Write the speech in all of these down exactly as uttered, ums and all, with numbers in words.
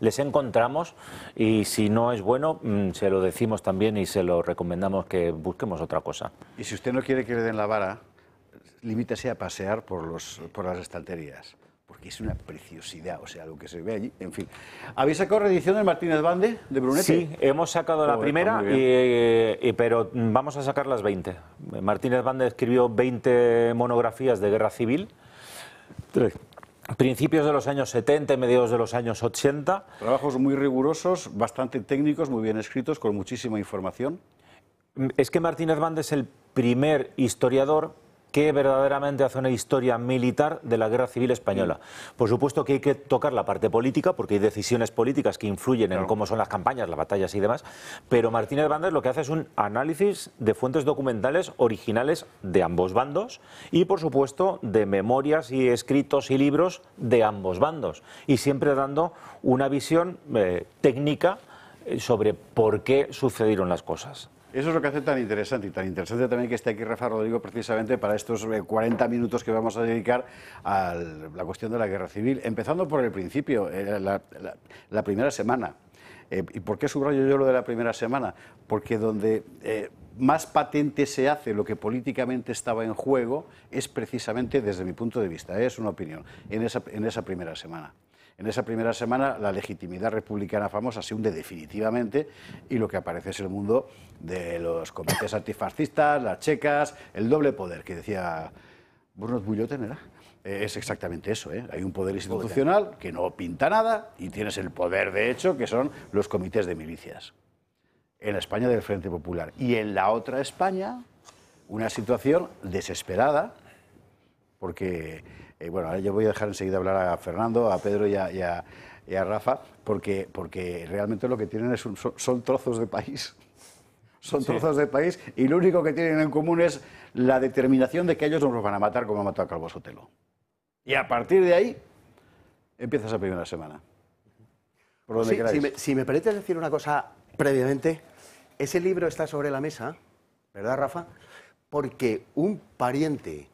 les encontramos y si no es bueno, se lo decimos también y se lo recomendamos que busquemos otra cosa. Y si usted no quiere que le den la vara, limítese a pasear por, los, por las estanterías, porque es una preciosidad, o sea, lo que se ve allí, en fin. ¿Habéis sacado reedición del Martínez Bande, de Brunete? Sí, hemos sacado la Joder, primera, y, y, pero vamos a sacar las veinte. Martínez Bande escribió veinte monografías de guerra civil, principios de los años setenta y mediados de los años ochenta. Trabajos muy rigurosos, bastante técnicos, muy bien escritos, con muchísima información. Es que Martínez Bande es el primer historiador que verdaderamente hace una historia militar de la guerra civil española. Por supuesto que hay que tocar la parte política, porque hay decisiones políticas que influyen claro. en cómo son las campañas, las batallas y demás, pero Martínez Bande lo que hace es un análisis de fuentes documentales originales de ambos bandos y, por supuesto, de memorias y escritos y libros de ambos bandos, y siempre dando una visión eh, técnica sobre por qué sucedieron las cosas. Eso es lo que hace tan interesante, y tan interesante también que esté aquí Rafa Rodrigo precisamente para estos cuarenta minutos que vamos a dedicar a la cuestión de la guerra civil, empezando por el principio, la, la, la primera semana. Eh, ¿Y por qué subrayo yo lo de la primera semana? Porque donde eh, más patente se hace lo que políticamente estaba en juego es precisamente, desde mi punto de vista, ¿eh? es una opinión, en esa, en esa primera semana. En esa primera semana la legitimidad republicana famosa se hunde definitivamente y lo que aparece es el mundo de los comités antifascistas, las checas, el doble poder que decía Burnos Bulloten, ¿era? Eh, es exactamente eso, ¿eh? Hay un poder institucional que no pinta nada y tienes el poder de hecho que son los comités de milicias. En la España del Frente Popular. Y en la otra España, una situación desesperada porque... Eh, bueno, ahora yo voy a dejar enseguida hablar a Fernando, a Pedro y a, y a, y a Rafa, porque, porque realmente lo que tienen es un, son, son trozos de país. Son trozos sí. de país y lo único que tienen en común es la determinación de que ellos nos los van a matar como ha matado a Calvo Sotelo. Y a partir de ahí empieza esa primera semana. Por donde sí, queráis. Si me, si me permite decir una cosa previamente, ese libro está sobre la mesa, ¿verdad, Rafa? Porque un pariente...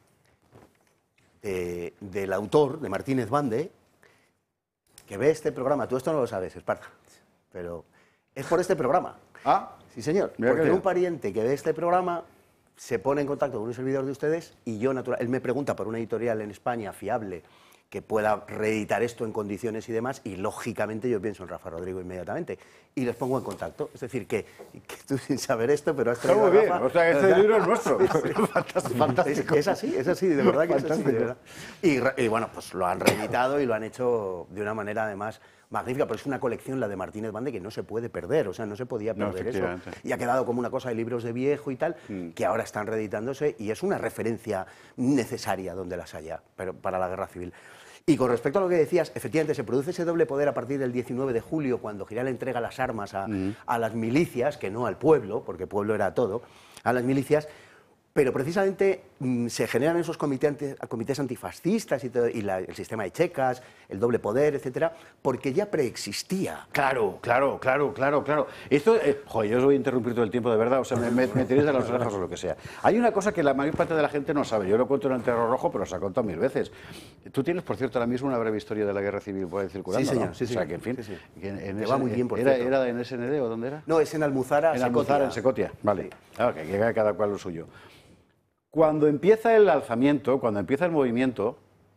De, del autor, de Martínez Bande, que ve este programa. Tú esto no lo sabes, Esparta, pero es por este programa. Ah, sí, señor. Porque un pariente que ve este programa se pone en contacto con un servidor de ustedes y yo, natural, él me pregunta por una editorial en España fiable que pueda reeditar esto en condiciones y demás, y lógicamente yo pienso en Rafa Rodrigo inmediatamente y les pongo en contacto. Es decir, que, que tú sin saber esto, pero has traído Está muy bien, Rafa, o sea, este libro es nuestro. Fantástico. Es, es así, es así, de verdad que es así. De verdad. Y, y bueno, pues lo han reeditado y lo han hecho de una manera además magnífica, pero es una colección, la de Martínez Bande, que no se puede perder, o sea, no se podía perder no, eso. Y ha quedado como una cosa de libros de viejo y tal, mm. que ahora están reeditándose y es una referencia necesaria donde las haya, pero para la guerra civil. Y con respecto a lo que decías, efectivamente se produce ese doble poder a partir del diecinueve de julio, cuando Giral entrega las armas a, mm. a las milicias, que no al pueblo, porque pueblo era todo, a las milicias, pero precisamente mmm, se generan esos comités, comités antifascistas y, todo, y la, el sistema de checas, el doble poder, etcétera, porque ya preexistía. Claro, claro, claro, claro, claro. Esto, eh, joder, yo os voy a interrumpir todo el tiempo, de verdad, o sea, me, me, me tenéis de las orejas o lo que sea. Hay una cosa que la mayor parte de la gente no sabe, yo lo cuento en el Terror Rojo, pero os ha contado mil veces. Tú tienes, por cierto, ahora mismo una breve historia de la Guerra Civil por ahí circulando, sí, señor, ¿no? sí, o sea, señor. que en fin, sí, sí. que en, en Te ese, va muy bien, por era, cierto. ¿Era en S N D o dónde era? No, es en Almuzara, En Secotia. Almuzara, en Secotia, vale. Claro, que llega cada cual lo suyo. Cuando empieza el alzamiento, cuando empieza el movimiento,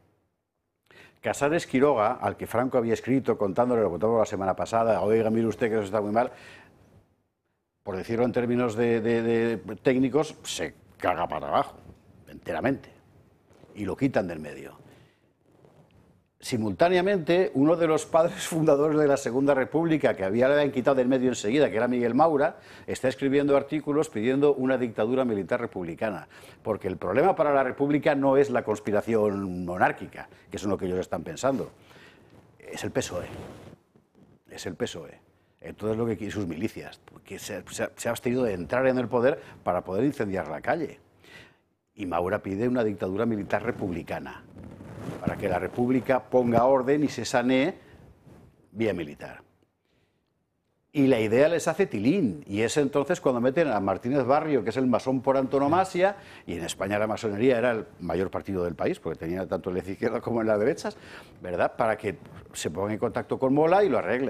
Casares Quiroga, al que Franco había escrito contándole lo que contamos la semana pasada, oiga, mire usted que eso está muy mal, por decirlo en términos de, de, de técnicos, se caga para abajo, enteramente, y lo quitan del medio. Simultáneamente, uno de los padres fundadores de la Segunda República, que había, le habían quitado del medio enseguida, que era Miguel Maura, está escribiendo artículos pidiendo una dictadura militar republicana. Porque el problema para la República no es la conspiración monárquica, que es lo que ellos están pensando. Es el P S O E. Es el P S O E. Entonces lo que quieren sus milicias, porque se, se, se ha abstenido de entrar en el poder para poder incendiar la calle. Y Maura pide una dictadura militar republicana, para que la República ponga orden y se sanee vía militar. Y la idea les hace tilín, y es entonces cuando meten a Martínez Barrio, que es el masón por antonomasia, y en España la masonería era el mayor partido del país, porque tenía tanto en la izquierda como en las derechas, ¿verdad?, para que se ponga en contacto con Mola y lo arregle.